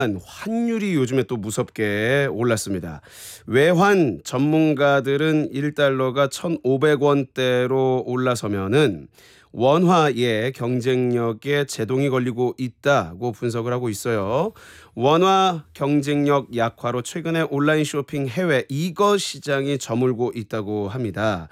환율이 요즘에 또 무섭게 올랐습니다. 외환 전문가들은 1달러가 1,500원대로 올라서면은 원화의 경쟁력에 제동이 걸리고 있다고 분석을 하고 있어요. 원화 경쟁력 약화로 최근에 온라인 쇼핑 해외 이거 시장이 저물고 있다고 합니다.